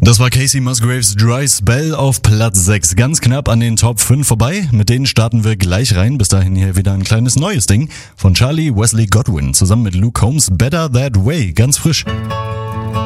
Das war Casey Musgraves Dry Spell auf Platz 6. Ganz knapp an den Top 5 vorbei. Mit denen starten wir gleich rein. Bis dahin hier wieder ein kleines neues Ding von Charlie Wesley Godwin zusammen mit Luke Combs, Better That Way. Ganz frisch.